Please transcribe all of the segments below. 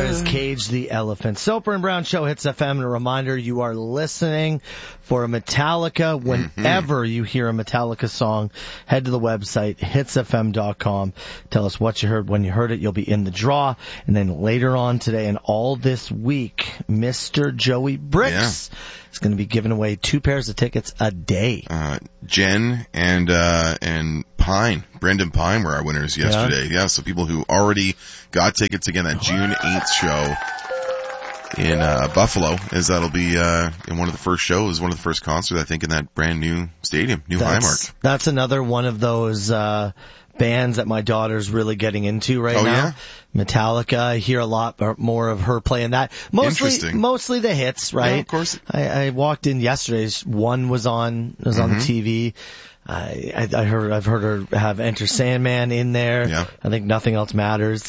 is Cage the Elephant. Soper and Brown Show, Hits FM, and a reminder, you are listening for a Metallica. Whenever you hear a Metallica song, head to the website, hitsfm.com. Tell us what you heard, when you heard it. You'll be in the draw. And then later on today and all this week, Mr. Joey Bricks is going to be giving away 2 pairs of tickets a day. Jen and Pine, Brendan Pine were our winners yesterday. Yeah, so people who already got tickets, again, that June 8th show in Buffalo, is that'll be in one of the first shows, one of the first concerts, I think, in that brand new stadium, new Highmark. That's another one of those bands that my daughter's really getting into right now. Yeah? Metallica, I hear a lot more of her playing that. Mostly the hits, right? Yeah, of course. I walked in yesterday, one was on the TV. I've heard her have Enter Sandman in there. Yeah. I think Nothing Else Matters.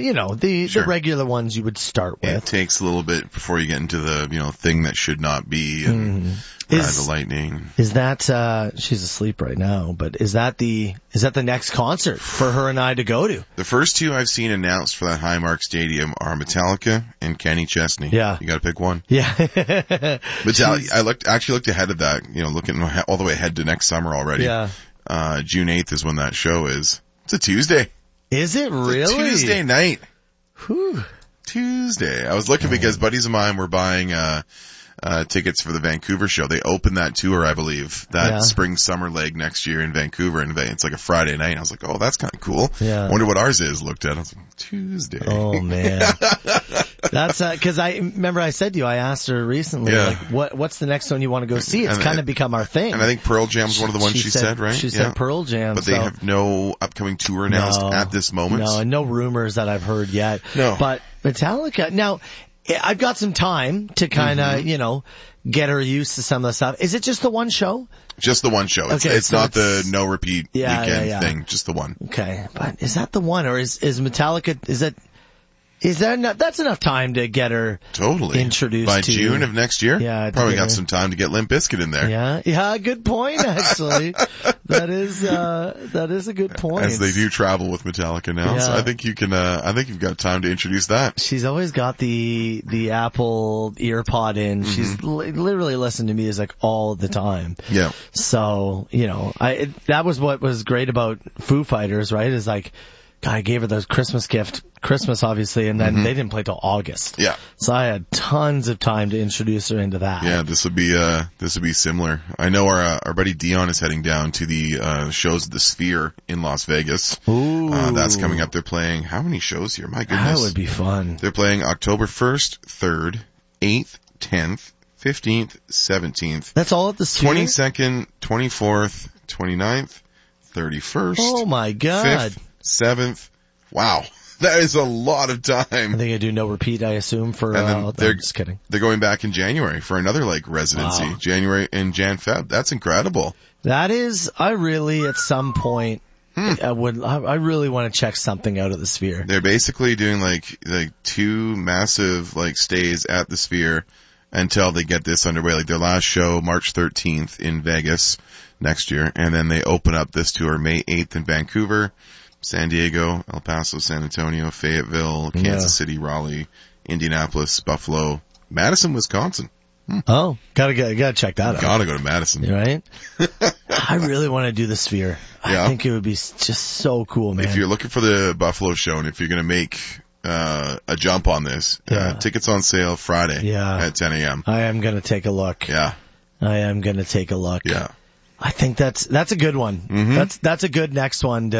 The regular ones you would start with. It takes a little bit before you get into the, thing that should not be, and Ride the Lightning. Is that, she's asleep right now, but is that the next concert for her and I to go to? The first 2 I've seen announced for that Highmark Stadium are Metallica and Kenny Chesney. Yeah. You gotta pick one. Yeah. Metallica, I actually looked ahead of that, looking all the way ahead to next summer already. Yeah. June 8th is when that show is. It's a Tuesday. Is it really? It's a Tuesday night. Whew. Tuesday. I was looking because buddies of mine were buying, tickets for the Vancouver show. They opened that tour, I believe, spring summer leg next year in Vancouver, and it's like a Friday night. I was like, oh, that's kind of cool. Yeah. Wonder what ours is. Looked at it. I was like, Tuesday. Oh man. That's, cause I remember I said to you, I asked her recently, what's the next one you want to go see? It's kind of become our thing. And I think Pearl Jam's one of the ones she said, right? She said Pearl Jam. But they have no upcoming tour announced at this moment. No, and no rumors that I've heard yet. No. But Metallica, now, I've got some time to kind of, get her used to some of the stuff. Is it just the one show? Just the one show. It's not the no repeat weekend thing. Just the one. Okay, but is that the one, or is Metallica? Is that enough? That's enough time to get her introduced by to June of next year. Yeah, probably got some time to get Limp Bizkit in there. Yeah. Good point. Actually, that is a good point. As they do travel with Metallica now, so I think you can. I think you've got time to introduce that. She's always got the Apple EarPod in. She's literally listening to music all the time. Yeah. So that was what was great about Foo Fighters, right? Is like, God, I gave her those Christmas obviously, and then they didn't play till August. Yeah. So I had tons of time to introduce her into that. Yeah, this would be similar. I know our buddy Dion is heading down to the shows at the Sphere in Las Vegas. Ooh. That's coming up. They're playing how many shows here? My goodness. That would be fun. They're playing October 1st, 3rd, 8th, 10th, 15th, 17th. That's all at the Sphere? 22nd, 24th, 29th, 31st. Oh my God. 5th, 7th. Wow. That is a lot of time. I think I do no repeat, I assume, for, I'm just kidding. They're going back in January for another, residency. Wow. January and Jan-Feb. That's incredible. That is, I really, at some point, I really want to check something out of the Sphere. They're basically doing, 2 massive, stays at the Sphere until they get this underway. Their last show, March 13th in Vegas next year, and then they open up this tour May 8th in Vancouver, San Diego, El Paso, San Antonio, Fayetteville, Kansas City, Raleigh, Indianapolis, Buffalo, Madison, Wisconsin. Oh, gotta check that out. Gotta go to Madison. Right? I really want to do the Sphere. I think it would be just so cool, man. If you're looking for the Buffalo show and if you're gonna make, a jump on this, tickets on sale Friday at 10 a.m. I am gonna take a look. Yeah. I am gonna take a look. Yeah. I think that's a good one. Mm-hmm. That's a good next one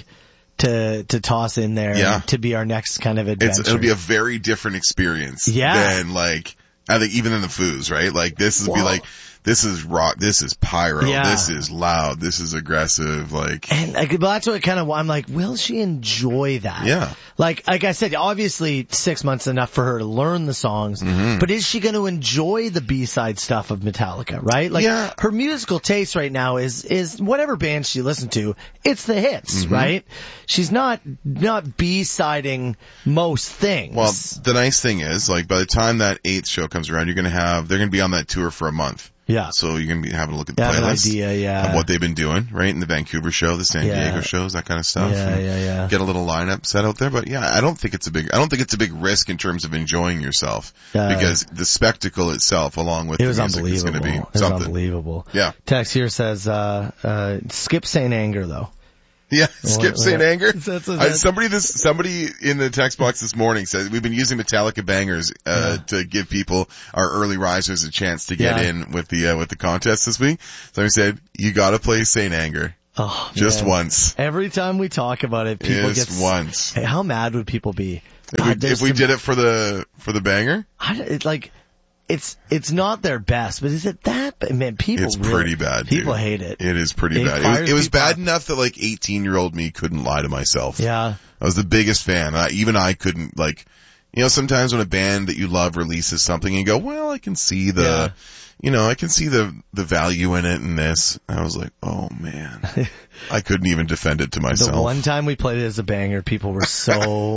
to toss in there to be our next kind of adventure. It'll be a very different experience than I think even in the Foos, right? This would be this is rock, this is pyro, this is loud, this is aggressive, And that's what I'm like, will she enjoy that? Yeah. Like I said, obviously 6 months enough for her to learn the songs, but is she going to enjoy the B-side stuff of Metallica, right? Her musical taste right now is whatever band she listens to, it's the hits, right? She's not B-siding most things. Well, the nice thing is, by the time that 8th show comes around, they're going to be on that tour for a month. Yeah. So you're going to be having a look at the Have an playlist. idea, yeah. Of what they've been doing, right? In the Vancouver show, the San Diego shows, that kind of stuff. Yeah. Get a little lineup set out there. But yeah, I don't think it's a big risk in terms of enjoying yourself. Because the spectacle itself, along with the music, is going to be something. It was unbelievable. Yeah. Text here says, skip St. Anger though. Yeah, skip St. Anger. That's Somebody in the text box this morning said we've been using Metallica bangers to give people, our early risers, a chance to get in with the contest this week. Somebody said you got to play St. Anger. Oh, just man. once. Every time we talk about it, people just once. Hey, how mad would people be? If we did it for the banger? It's not their best, but is it that? Man, it's pretty bad. People dude. hate it. It is pretty bad. It was bad enough that 18-year-old me couldn't lie to myself. Yeah. I was the biggest fan. Even I couldn't sometimes when a band that you love releases something and you go, well, I can see the value in it and this. I was like, oh man. I couldn't even defend it to myself. The one time we played it as a banger, people were so